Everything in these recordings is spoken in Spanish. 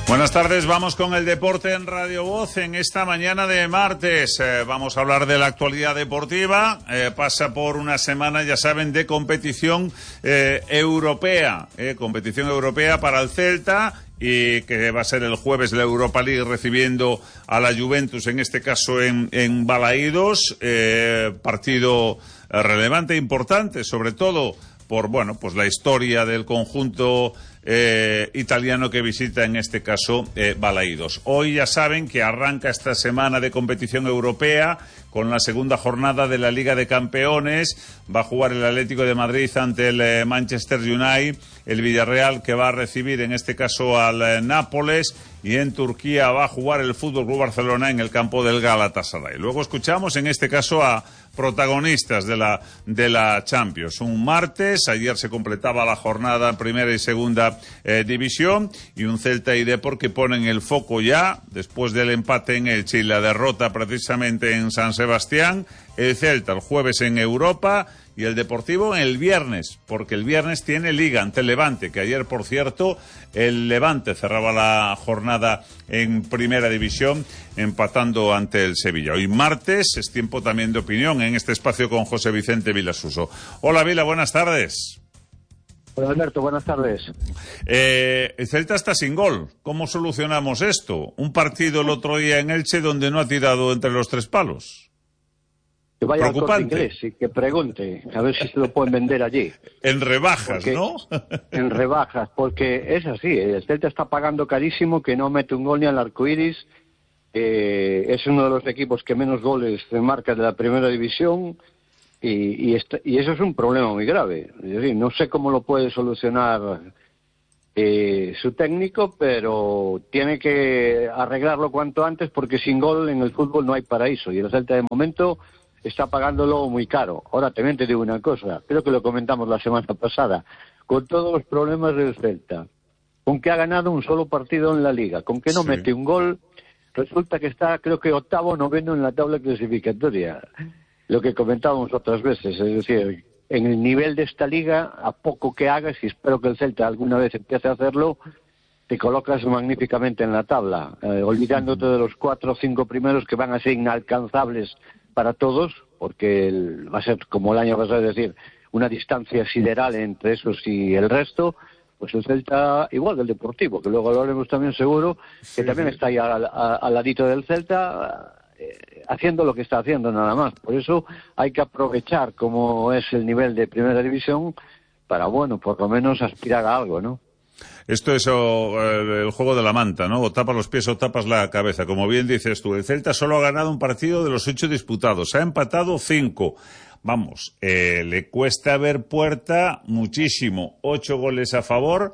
Buenas tardes, vamos con el deporte en Radio Voz en esta mañana de martes. Vamos a hablar de la actualidad deportiva. Pasa por una semana, ya saben, de competición europea. Competición europea para el Celta, y que va a ser el jueves la Europa League recibiendo a la Juventus, en este caso en Balaídos. Partido relevante e importante, sobre todo por, bueno, pues la historia del conjunto italiano que visita, en este caso, Balaídos. Hoy ya saben que arranca esta semana de competición europea con la segunda jornada de la Liga de Campeones. Va a jugar el Atlético de Madrid ante el Manchester United, el Villarreal, que va a recibir en este caso al Nápoles, y en Turquía va a jugar el Fútbol Club Barcelona en el campo del Galatasaray. Luego escuchamos en este caso a protagonistas de la Champions. Un martes, ayer se completaba la jornada en primera y segunda división, y un Celta y Depor que ponen el foco ya, después del empate en Elche y la derrota precisamente en San Sebastián. El Celta el jueves en Europa y el Deportivo el viernes, porque el viernes tiene Liga ante el Levante, que ayer, por cierto, el Levante cerraba la jornada en primera división empatando ante el Sevilla. Hoy martes es tiempo también de opinión en este espacio con José Vicente Vilasuso. Hola, Vila, buenas tardes. Hola, Alberto, buenas tardes. El Celta está sin gol. ¿Cómo solucionamos esto? Un partido el otro día en Elche donde no ha tirado entre los tres palos. Que vaya al Corte Inglés y que pregunte, a ver si se lo pueden vender allí. En rebajas, porque, ¿no? En rebajas, porque es así, el Celta está pagando carísimo, que no mete un gol ni al arcoiris. Es uno de los equipos que menos goles marca de la primera división, y eso es un problema muy grave. Es decir, no sé cómo lo puede solucionar su técnico, pero tiene que arreglarlo cuanto antes, porque sin gol en el fútbol no hay paraíso, y el Celta de momento está pagándolo muy caro. Ahora también te digo una cosa, creo que lo comentamos la semana pasada, con todos los problemas del Celta, con que ha ganado un solo partido en la Liga, con que no mete un gol, resulta que está, creo que octavo o noveno en la tabla clasificatoria. Lo que comentábamos otras veces, es decir, en el nivel de esta Liga, a poco que hagas, y espero que el Celta alguna vez empiece a hacerlo, te colocas magníficamente en la tabla, olvidándote de los 4 o 5 primeros que van a ser inalcanzables para todos, porque va a ser como el año pasado, es decir, una distancia sideral entre esos y el resto. Pues el Celta, igual del Deportivo, que luego lo haremos también seguro, que también está ahí al ladito del Celta, haciendo lo que está haciendo nada más. Por eso hay que aprovechar como es el nivel de primera división para, bueno, por lo menos aspirar a algo, ¿no? Esto es el juego de la manta, ¿no? O tapas los pies o tapas la cabeza. Como bien dices tú, el Celta solo ha ganado un partido de los 8 disputados. Ha empatado 5. Vamos, le cuesta ver puerta muchísimo. 8 goles a favor,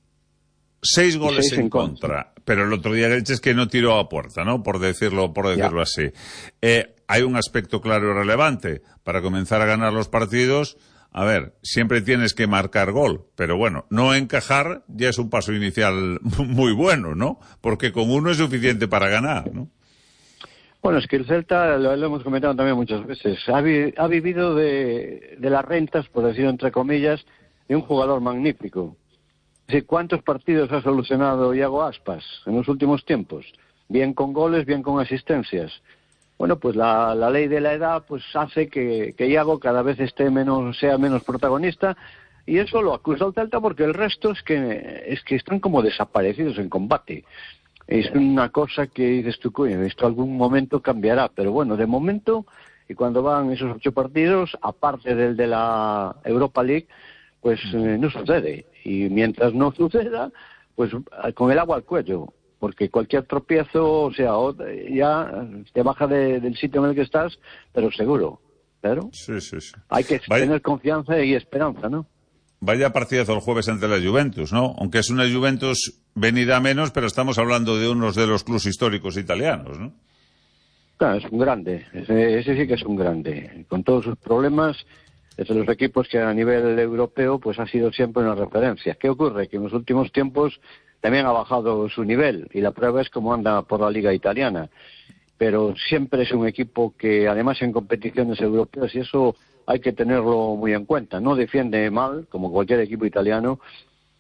6 goles en contra. Pero el otro día el Elche es que no tiró a puerta, ¿no? Por decirlo así. Hay un aspecto claro y relevante. Para comenzar a ganar los partidos, a ver, siempre tienes que marcar gol, pero bueno, no encajar ya es un paso inicial muy bueno, ¿no? Porque con uno es suficiente para ganar, ¿no? Bueno, es que el Celta, lo hemos comentado también muchas veces, ha vivido de las rentas, por decirlo entre comillas, de un jugador magnífico. Es decir, ¿cuántos partidos ha solucionado Iago Aspas en los últimos tiempos? Bien con goles, bien con asistencias. Bueno, pues la ley de la edad pues hace que Iago cada vez sea menos protagonista, y eso lo acusa el Celta, porque el resto es que están como desaparecidos en combate. Es una cosa que dices tú, coño, esto algún momento cambiará, pero bueno, de momento, y cuando van esos 8 partidos, aparte del de la Europa League, pues no sucede. Y mientras no suceda, pues con el agua al cuello, porque cualquier tropiezo, o sea, ya te baja del sitio en el que estás, pero seguro. Pero sí. Hay que tener confianza y esperanza, ¿no? Vaya partidazo el jueves ante la Juventus, ¿no? Aunque es una Juventus venida a menos, pero estamos hablando de unos de los clubes históricos italianos, ¿no? Claro, es un grande. Ese sí que es un grande. Con todos sus problemas, es de los equipos que a nivel europeo pues ha sido siempre una referencia. ¿Qué ocurre? Que en los últimos tiempos también ha bajado su nivel, y la prueba es cómo anda por la Liga italiana. Pero siempre es un equipo que, además en competiciones europeas, y eso hay que tenerlo muy en cuenta, no defiende mal, como cualquier equipo italiano,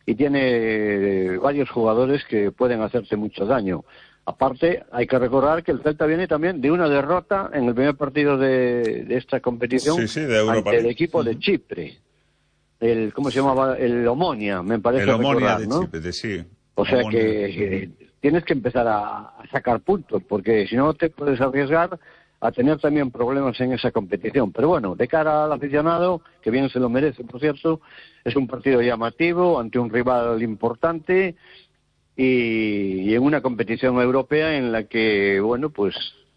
y tiene varios jugadores que pueden hacerte mucho daño. Aparte, hay que recordar que el Celta viene también de una derrota en el primer partido de esta competición de Europa ante el equipo de Chipre. ¿Cómo se llamaba? El Omonia, me parece. El Omonia recordar, de ¿no? Chipre, sí. O sea Omonia. que tienes que empezar a sacar puntos, porque si no te puedes arriesgar a tener también problemas en esa competición. Pero bueno, de cara al aficionado, que bien se lo merece, por cierto, es un partido llamativo ante un rival importante y en una competición europea en la que, bueno, pues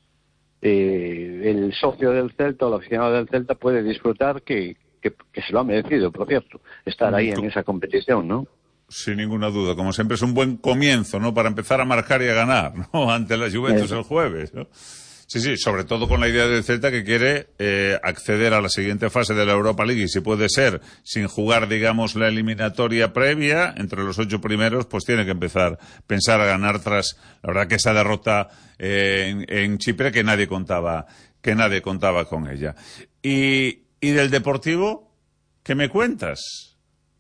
el socio del Celta o el aficionado del Celta puede disfrutar que se lo ha merecido, por cierto, estar ahí en esa competición, ¿no? Sin ninguna duda, como siempre es un buen comienzo, ¿no? Para empezar a marcar y a ganar, ¿no? Ante la Juventus el jueves, ¿no? Sí, sobre todo con la idea del Celta que quiere acceder a la siguiente fase de la Europa League y si puede ser sin jugar, digamos, la eliminatoria previa entre los 8 primeros, pues tiene que pensar a ganar tras, la verdad que esa derrota en Chipre que nadie contaba con ella. Y del Deportivo, ¿qué me cuentas?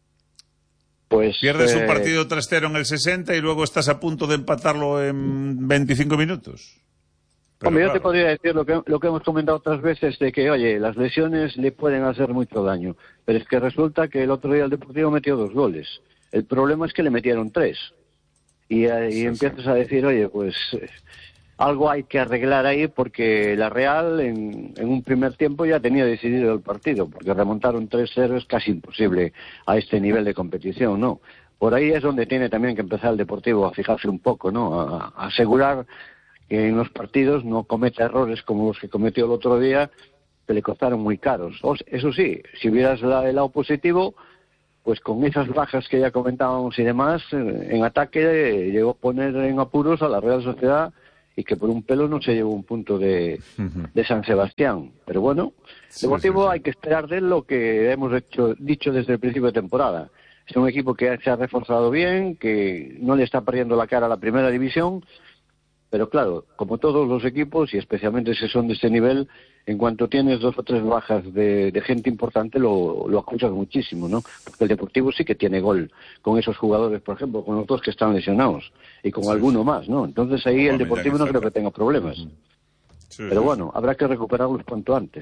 Pues pierdes un partido 3-0 en el 60 y luego estás a punto de empatarlo en 25 minutos. Pero hombre, claro, yo te podría decir lo que hemos comentado otras veces de que, oye, las lesiones le pueden hacer mucho daño, pero es que resulta que el otro día el Deportivo metió 2 goles. El problema es que le metieron 3. Y empiezas a decir, oye, pues algo hay que arreglar ahí porque la Real en un primer tiempo ya tenía decidido el partido, porque remontar un 3-0 es casi imposible a este nivel de competición, ¿no? Por ahí es donde tiene también que empezar el Deportivo a fijarse un poco, ¿no? A asegurar que en los partidos no cometa errores como los que cometió el otro día, que le costaron muy caros. Eso sí, si vieras el lado positivo, pues con esas bajas que ya comentábamos y demás, en ataque llegó a poner en apuros a la Real Sociedad y que por un pelo no se llevó un punto de San Sebastián. Pero bueno, Deportivo hay que esperar de él lo que hemos dicho desde el principio de temporada. Es un equipo que se ha reforzado bien, que no le está perdiendo la cara a la primera división, pero claro, como todos los equipos, y especialmente si son de este nivel, en cuanto tienes 2 o 3 bajas de gente importante, lo acusas muchísimo, ¿no? Porque el Deportivo sí que tiene gol con esos jugadores, por ejemplo, con los 2 que están lesionados, y con alguno más, ¿no? Entonces ahí el Deportivo no creo que tenga problemas. Pero bueno, habrá que recuperarlos cuanto antes.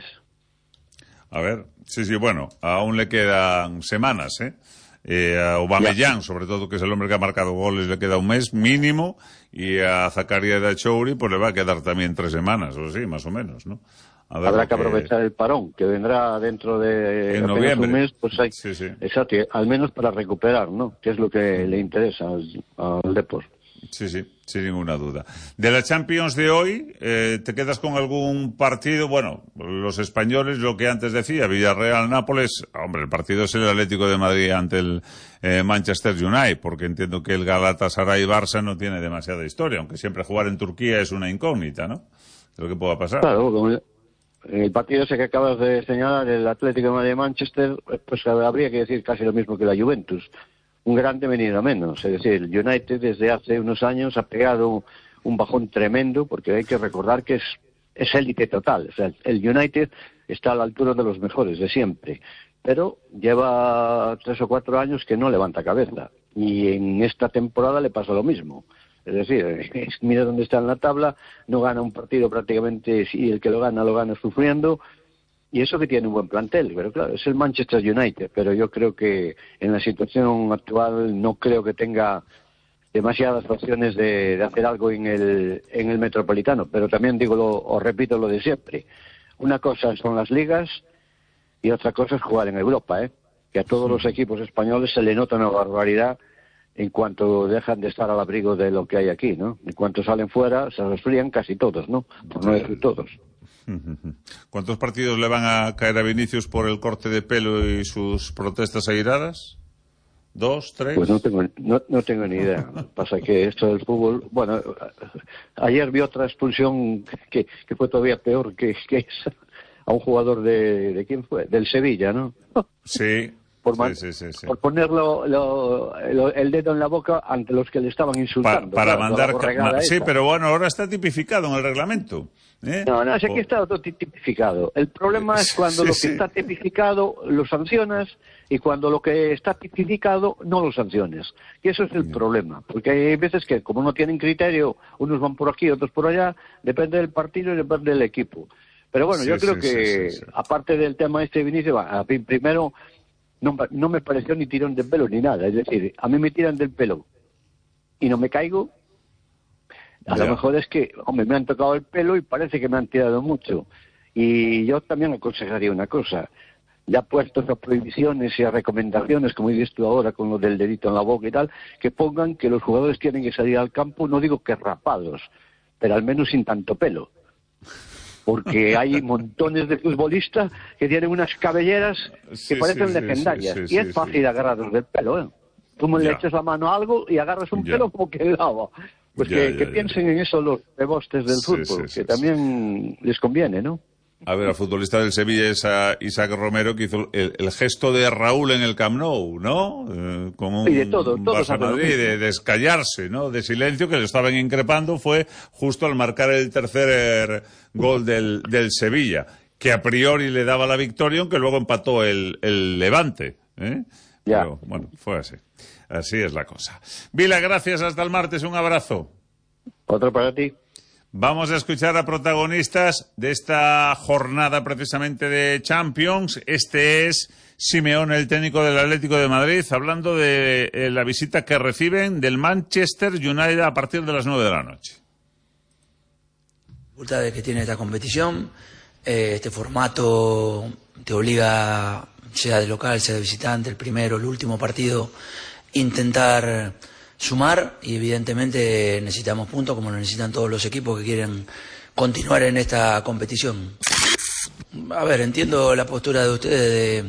A ver, bueno, aún le quedan semanas, a Aubameyang, sobre todo, que es el hombre que ha marcado goles, le queda un mes mínimo, y a Zakaria Dachouri pues le va a quedar también 3 semanas, o sí, más o menos, ¿no? Habrá que aprovechar el parón, que vendrá dentro de en noviembre. Un mes, pues hay, exacto, al menos para recuperar, ¿no? Que es lo que le interesa al Depor. Sí, sin ninguna duda. De la Champions de hoy, ¿te quedas con algún partido? Bueno, los españoles, lo que antes decía, Villarreal-Nápoles, hombre, el partido es el Atlético de Madrid ante el Manchester United, porque entiendo que el Galatasaray-Barça no tiene demasiada historia, aunque siempre jugar en Turquía es una incógnita, ¿no? Es lo que pueda pasar. Claro, el partido ese que acabas de señalar, el Atlético de Madrid-Manchester, pues habría que decir casi lo mismo que la Juventus. Un grande venido a menos. Es decir, el United desde hace unos años ha pegado un bajón tremendo, porque hay que recordar que es élite total. O sea, el United está a la altura de los mejores de siempre, pero lleva 3 o 4 años que no levanta cabeza. Y en esta temporada le pasa lo mismo. Es decir, mira dónde está en la tabla, no gana un partido prácticamente, y el que lo gana sufriendo. Y eso que tiene un buen plantel, pero claro, es el Manchester United, pero yo creo que en la situación actual no creo que tenga demasiadas opciones de hacer algo en el Metropolitano, pero también os repito lo de siempre, una cosa son las ligas y otra cosa es jugar en Europa, que a todos los equipos españoles se le nota una barbaridad en cuanto dejan de estar al abrigo de lo que hay aquí, ¿no? En cuanto salen fuera, se resfrían casi todos, ¿no? Por no decir todos. ¿Cuántos partidos le van a caer a Vinicius por el corte de pelo y sus protestas airadas? ¿2, 3? Pues no tengo ni idea. Pasa que esto del fútbol... Bueno, ayer vi otra expulsión que fue todavía peor que esa, a un jugador de ¿quién fue? Del Sevilla, ¿no? Sí, por poner el dedo en la boca ante los que le estaban insultando. Para mandar... Sí, pero bueno, ahora está tipificado en el reglamento. No, si aquí está todo tipificado. El problema es cuando lo que está tipificado lo sancionas y cuando lo que está tipificado no lo sanciones. Y eso es el problema, porque hay veces que como no tienen criterio, unos van por aquí, otros por allá, depende del partido y depende del equipo. Pero bueno, yo creo que aparte del tema de Vinicius, primero no me pareció ni tirón de pelo ni nada. Es decir, a mí me tiran del pelo y no me caigo. A lo mejor es que, hombre, me han tocado el pelo y parece que me han tirado mucho. Y yo también aconsejaría una cosa. Ya puestos a prohibiciones y a recomendaciones, como he visto ahora con lo del dedito en la boca y tal, que pongan que los jugadores tienen que salir al campo, no digo que rapados, pero al menos sin tanto pelo. Porque hay montones de futbolistas que tienen unas cabelleras que parecen legendarias. Y es fácil agarrarlos del pelo, ¿eh? Tú le echas la mano a algo y agarras un pelo como que lava. Pues que piensen en eso los rebostes del fútbol, que también les conviene, ¿no? A ver, al futbolista del Sevilla, Isaac Romero, que hizo el gesto de Raúl en el Camp Nou, ¿no? Con un Barça Madrid, de escallarse, ¿no? De silencio, que le estaban increpando, fue justo al marcar el tercer gol del Sevilla, que a priori le daba la victoria, aunque luego empató el Levante, Pero, bueno, fue así. Así es la cosa. Vila, gracias, hasta el martes, un abrazo. Otro para ti. Vamos a escuchar a protagonistas de esta jornada precisamente de Champions. Este es Simeone, el técnico del Atlético de Madrid, hablando de la visita que reciben del Manchester United a partir de las 9 de la noche. Dificultades que tiene esta competición, este formato te obliga, sea de local, sea de visitante, el primero, el último partido, intentar sumar, y evidentemente necesitamos puntos como lo necesitan todos los equipos que quieren continuar en esta competición. A ver, entiendo la postura de ustedes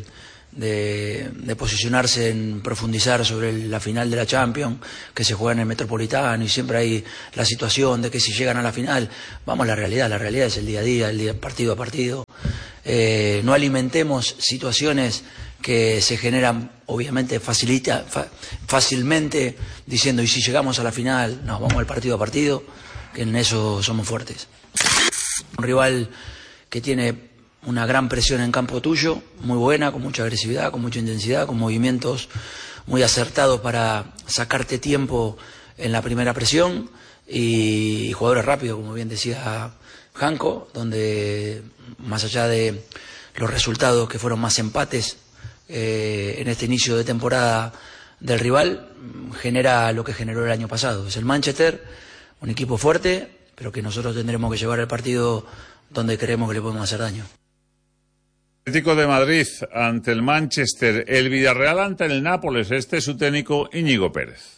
de posicionarse en profundizar sobre la final de la Champions, que se juega en el Metropolitano, y siempre hay la situación de que si llegan a la final, vamos a la realidad es el día a día, el día partido a partido. No alimentemos situaciones que se generan, obviamente, fácilmente, diciendo, y si llegamos a la final, no, vamos al partido a partido, que en eso somos fuertes. Un rival que tiene una gran presión en campo tuyo, muy buena, con mucha agresividad, con mucha intensidad, con movimientos muy acertados para sacarte tiempo en la primera presión, y jugadores rápidos, como bien decía Janko, donde más allá de los resultados que fueron más empates en este inicio de temporada del rival, genera lo que generó el año pasado. Es el Manchester, un equipo fuerte, pero que nosotros tendremos que llevar el partido donde creemos que le podemos hacer daño. Atlético de Madrid ante el Manchester, el Villarreal ante el Nápoles. Este es su técnico Íñigo Pérez.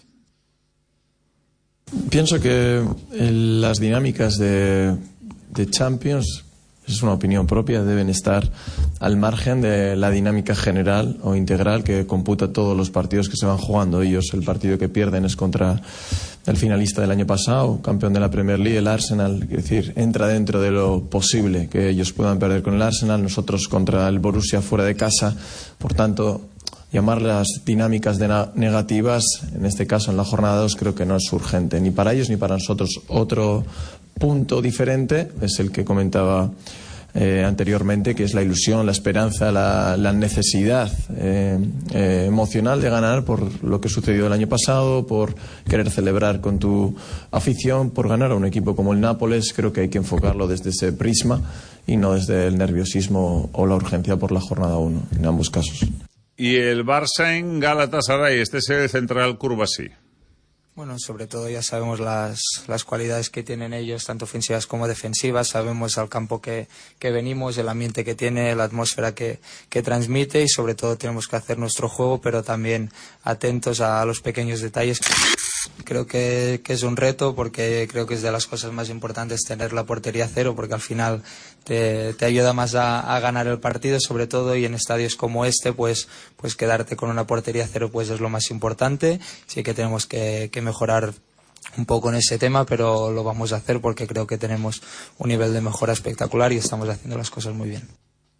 Pienso que las dinámicas de Champions, es una opinión propia, deben estar al margen de la dinámica general o integral que computa todos los partidos que se van jugando. Ellos, el partido que pierden es contra el finalista del año pasado, campeón de la Premier League, el Arsenal. Es decir, entra dentro de lo posible que ellos puedan perder con el Arsenal, nosotros contra el Borussia fuera de casa. Por tanto, llamar las dinámicas negativas, en este caso en la jornada 2, creo que no es urgente, ni para ellos ni para nosotros. Otro punto diferente es el que comentaba anteriormente, que es la ilusión, la esperanza, la necesidad emocional de ganar por lo que sucedió el año pasado, por querer celebrar con tu afición, por ganar a un equipo como el Nápoles. Creo que hay que enfocarlo desde ese prisma y no desde el nerviosismo o la urgencia por la jornada 1, en ambos casos. Y el Barça en Galatasaray, este es el central Curbasí. Bueno, sobre todo ya sabemos las cualidades que tienen ellos, tanto ofensivas como defensivas. Sabemos al campo que venimos, el ambiente que tiene, la atmósfera que transmite, y sobre todo tenemos que hacer nuestro juego, pero también atentos a los pequeños detalles. Creo que es un reto, porque creo que es de las cosas más importantes tener la portería cero, porque al final te ayuda más a ganar el partido, sobre todo, y en estadios como este, pues quedarte con una portería cero pues es lo más importante. Sí que tenemos que mejorar un poco en ese tema, pero lo vamos a hacer porque creo que tenemos un nivel de mejora espectacular y estamos haciendo las cosas muy bien.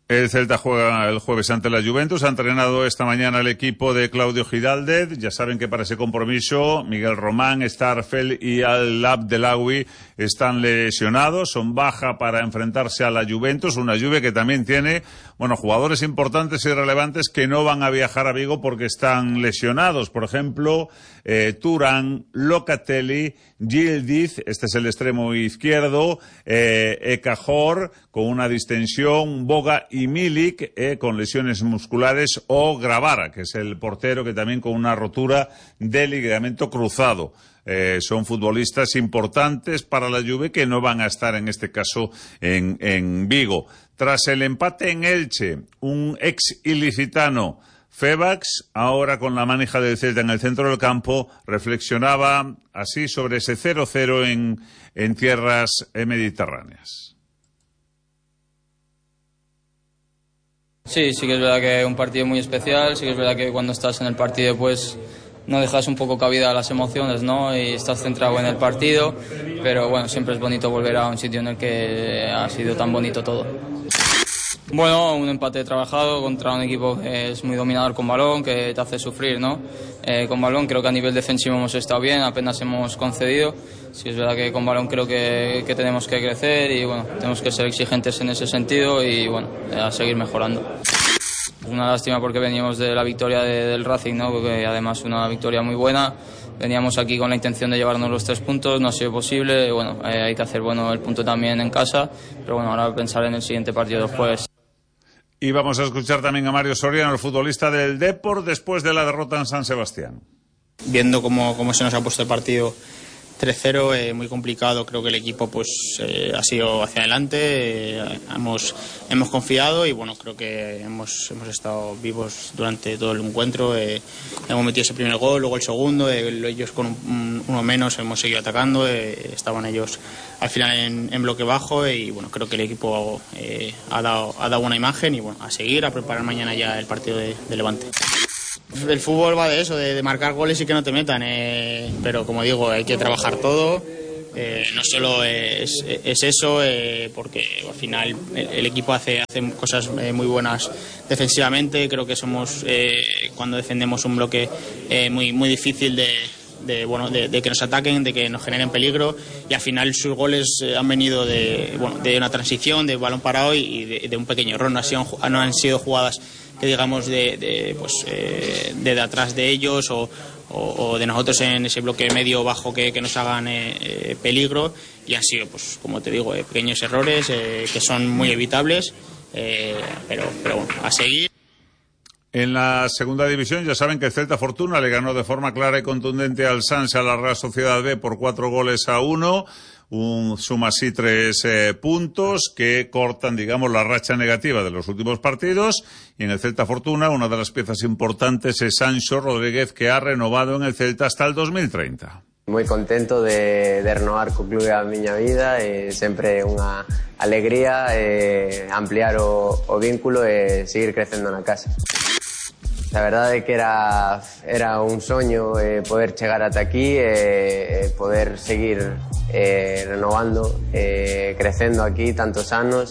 El Celta juega el jueves ante la Juventus. Ha entrenado esta mañana el equipo de Claudio Giraldez. Ya saben que para ese compromiso Miguel Román, Starfel y Al-Abdelawi están lesionados. Son baja para enfrentarse a la Juventus. Una Juve que también tiene, jugadores importantes y relevantes que no van a viajar a Vigo porque están lesionados. Por ejemplo, Turán, Locatelli, Yildiz, este es el extremo izquierdo, Ekajor con una distensión, Boga y Milik con lesiones musculares, o Gravara, que es el portero, que también con una rotura de ligamento cruzado. Son futbolistas importantes para la Juve que no van a estar en este caso en Vigo. Tras el empate en Elche, un ex ilicitano, Febax, ahora con la manija del Celta en el centro del campo, reflexionaba así sobre ese 0-0 en tierras mediterráneas. Sí que es verdad que es un partido muy especial, sí que es verdad que cuando estás en el partido pues no dejas un poco cabida a las emociones, ¿no? Y estás centrado en el partido, pero bueno, siempre es bonito volver a un sitio en el que ha sido tan bonito todo. Bueno, un empate trabajado contra un equipo que es muy dominador con balón, que te hace sufrir, ¿no? Con balón creo que a nivel defensivo hemos estado bien, apenas hemos concedido. Sí es verdad que con balón creo que tenemos que crecer y bueno, tenemos que ser exigentes en ese sentido y bueno, a seguir mejorando. Es una lástima porque veníamos de la victoria del Racing, ¿no? Porque además una victoria muy buena. Veníamos aquí con la intención de llevarnos los 3 puntos, no ha sido posible. Bueno, hay que hacer el punto también en casa, pero bueno, ahora pensar en el siguiente partido del jueves. Y vamos a escuchar también a Mario Soriano, el futbolista del Depor, después de la derrota en San Sebastián. Viendo cómo se nos ha puesto el partido 3-0, muy complicado, creo que el equipo pues ha sido hacia adelante, hemos confiado y bueno, creo que hemos estado vivos durante todo el encuentro, hemos metido ese primer gol, luego el segundo, ellos con uno menos hemos seguido atacando, estaban ellos al final en bloque bajo y bueno, creo que el equipo ha dado buena imagen y bueno, a seguir, a preparar mañana ya el partido de Levante. El fútbol va de eso, de marcar goles y que no te metan, pero como digo, hay que trabajar todo, no solo es eso, porque al final el equipo hace cosas muy buenas defensivamente, creo que somos, cuando defendemos un bloque muy difícil de que nos ataquen, de que nos generen peligro y al final sus goles han venido de una transición, de balón parado y de un pequeño error, no han sido jugadas que digamos de atrás de ellos o de nosotros en ese bloque medio bajo que nos hagan peligro y han sido, pues como te digo, pequeños errores que son muy evitables, pero bueno, a seguir. En la segunda división ya saben que el Celta Fortuna le ganó de forma clara y contundente al Sanse, a la Real Sociedad B, por 4-1. Suma así 3 puntos que cortan, digamos, la racha negativa de los últimos partidos. Y en el Celta Fortuna, una de las piezas importantes es Sancho Rodríguez, que ha renovado en el Celta hasta el 2030. Moi contento de renovar co clube a miña vida, sempre unha alegría ampliar o vínculo e seguir crecendo na casa. La verdade é que era un soño poder chegar ata aquí e poder seguir renovando, crecendo aquí tantos anos.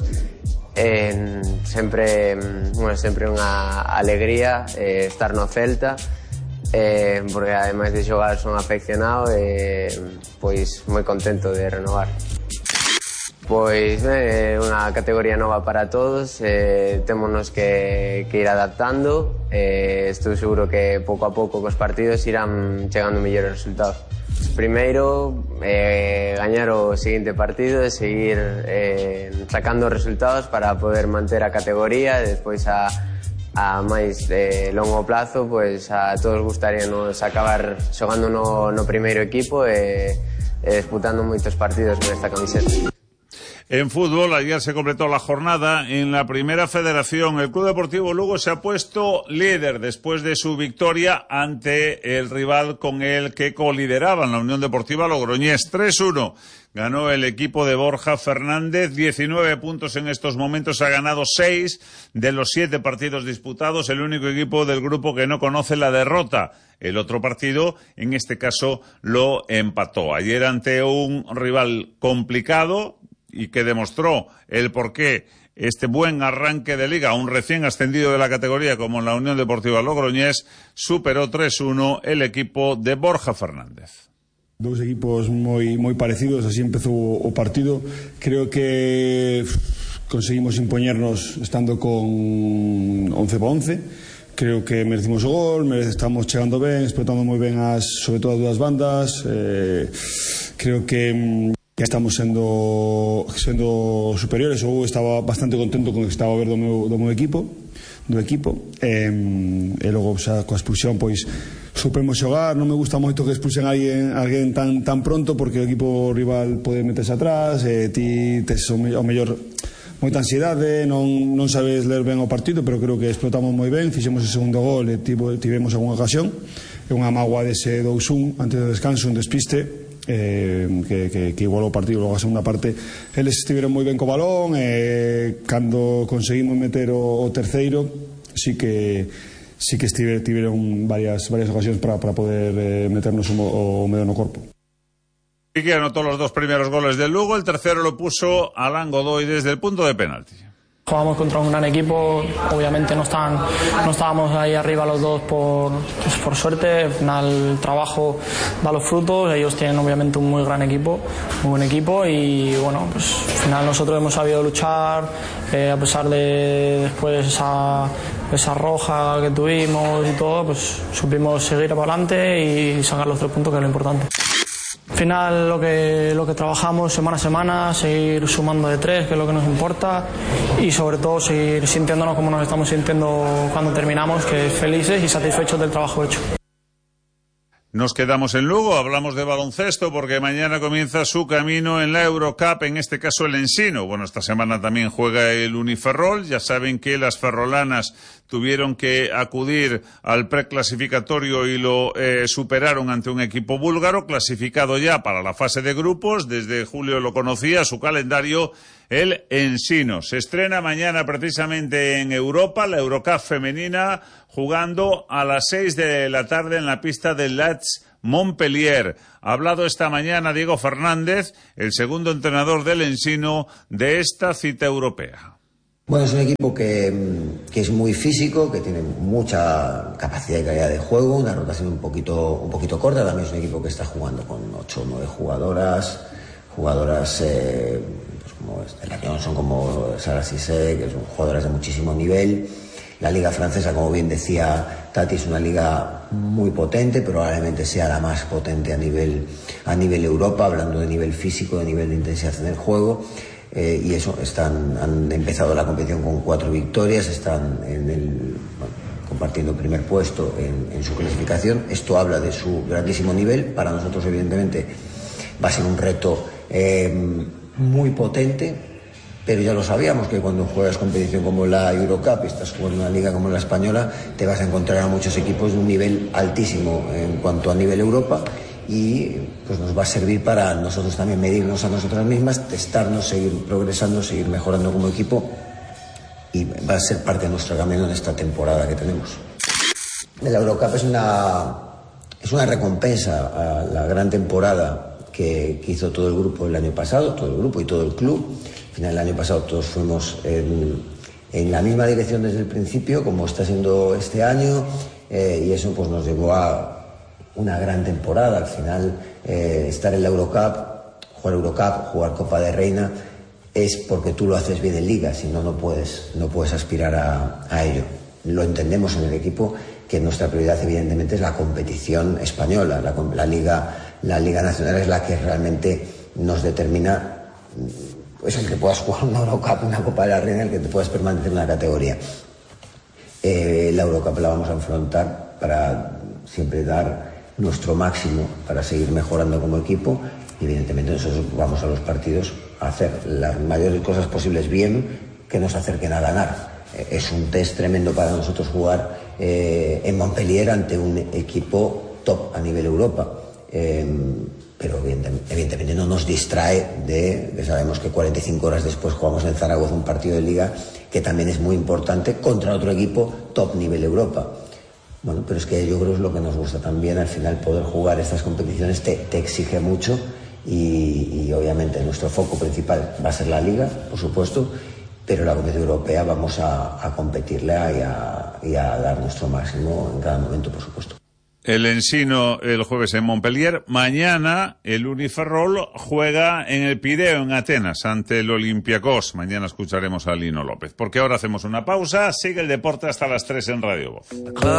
Sempre unha alegría estar no Celta, porque ademais de xogar son afeccionado e pois moi contento de renovar. Pois unha categoría nova para todos, témonos que ir adaptando, estou seguro que pouco a pouco cos partidos irán chegando mellores resultados. Primeiro, gañar o seguinte partido e seguir sacando resultados para poder manter a categoría e despois a máis longo plazo, pois a todos gustaríanos acabar xogando no primeiro equipo e disputando moitos partidos con esta camiseta. En fútbol, ayer se completó la jornada en la Primera Federación. El Club Deportivo Lugo se ha puesto líder después de su victoria ante el rival con el que colideraban, la Unión Deportiva Logroñés. 3-1. Ganó el equipo de Borja Fernández, 19 puntos en estos momentos, ha ganado 6 de los 7 partidos disputados, el único equipo del grupo que no conoce la derrota. El otro partido, en este caso, lo empató. Ayer ante un rival complicado y que demostró el porqué este buen arranque de Liga, un recién ascendido de la categoría como en la Unión Deportiva Logroñés, superó 3-1 el equipo de Borja Fernández. Dos equipos moi parecidos, así empezou o partido. Creo que conseguimos impoñernos estando con 11-11. Creo que merecimos o gol, estamos chegando ben, explotando moi ben sobre todo as dúas bandas. Creo que estamos sendo superiores. Eu estaba bastante contento con o que estaba a ver do meu equipo, e logo xa coa expulsión pois supemos xogar. Non me gusta moito que expulsen a alguén tan pronto, porque o equipo rival pode meterse atrás, ti tes ao mellor moita ansiedade, non sabes ler ben o partido, pero creo que explotamos moi ben, fixemos o segundo gol e tivemos algunha ocasión, e unha mágoa dese 2-1 antes do descanso, un despiste que igualou o partido. Logo a segunda parte eles estiveron moi ben co balón, e cando conseguimos meter o terceiro sí que tiveron varias ocasións para poder meternos o medio no corpo. Quique anotó los dos primeros goles del Lugo, el tercero lo puso Alan Godoy desde el punto de penalti. Jugamos contra un gran equipo, obviamente no estábamos ahí arriba los dos por suerte. Al final el trabajo da los frutos, ellos tienen obviamente un muy gran equipo, muy buen equipo, y bueno, pues al final nosotros hemos sabido luchar, a pesar de después esa roja que tuvimos y todo, pues supimos seguir para adelante y sacar los 3 puntos, que es lo importante. Al final lo que trabajamos semana a semana, seguir sumando de 3, que es lo que nos importa, y sobre todo seguir sintiéndonos como nos estamos sintiendo cuando terminamos, que es felices y satisfechos del trabajo hecho. Nos quedamos en Lugo, hablamos de baloncesto porque mañana comienza su camino en la Eurocup, en este caso el Ensino. Bueno, esta semana también juega el Uniferrol. Ya saben que las ferrolanas tuvieron que acudir al preclasificatorio y lo superaron ante un equipo búlgaro, clasificado ya para la fase de grupos. Desde julio lo conocía, su calendario, el Ensino. Se estrena mañana precisamente en Europa, la Eurocup femenina, jugando a las 6 de la tarde en la pista del Lats Montpellier. Ha hablado esta mañana Diego Fernández, el segundo entrenador del Ensino, de esta cita europea. Bueno, es un equipo que es muy físico, que tiene mucha capacidad y calidad de juego, una rotación un poquito corta. También es un equipo que está jugando con 8 o 9 jugadoras pues como Stella Johnson, como Sara Cissé, que son jugadoras de muchísimo nivel. La liga francesa, como bien decía Tati, es una liga muy potente, probablemente sea la más potente a nivel Europa, hablando de nivel físico, de nivel de intensidad en el juego. Y eso, han empezado la competición con 4 victorias, están compartiendo el primer puesto en su clasificación. Esto habla de su grandísimo nivel. Para nosotros, evidentemente, va a ser un reto muy potente, pero ya lo sabíamos, que cuando juegas competición como la Eurocup y estás jugando una liga como la española, te vas a encontrar a muchos equipos de un nivel altísimo en cuanto a nivel Europa, y pues nos va a servir para nosotros también medirnos a nosotras mismas, testarnos, seguir progresando, seguir mejorando como equipo, y va a ser parte de nuestro camino en esta temporada que tenemos. La Eurocup es una recompensa a la gran temporada que hizo todo el grupo el año pasado, todo el grupo y todo el club. Al final, el año pasado todos fuimos en la misma dirección desde el principio, como está siendo este año, y eso pues nos llevó a una gran temporada. Al final, estar en la Eurocup, jugar Copa de Reina, es porque tú lo haces bien en Liga, si no, no puedes aspirar a ello. Lo entendemos en el equipo, que nuestra prioridad evidentemente es la competición española. La Liga Nacional es la que realmente nos determina, pues, el que puedas jugar una Eurocup, una Copa de la Reina, el que te puedas permanecer en la categoría. La Eurocup la vamos a afrontar para siempre dar nuestro máximo, para seguir mejorando como equipo, y evidentemente nosotros vamos a los partidos a hacer las mayores cosas posibles bien, que nos acerquen a ganar. Es un test tremendo para nosotros jugar en Montpellier ante un equipo top a nivel Europa. Pero evidentemente no nos distrae que sabemos que 45 horas después jugamos en Zaragoza un partido de Liga que también es muy importante contra otro equipo top nivel Europa. Bueno, pero es que yo creo que es lo que nos gusta también. Al final, poder jugar estas competiciones te exige mucho, y obviamente nuestro foco principal va a ser la Liga, por supuesto, pero la competición europea vamos a competirla y a dar nuestro máximo en cada momento, por supuesto. El Ensino el jueves en Montpellier. Mañana el Uniferrol juega en el Pireo, en Atenas, ante el Olympiacos. Mañana escucharemos a Lino López. Porque ahora hacemos una pausa. Sigue el deporte hasta las 3 en Radio Voz.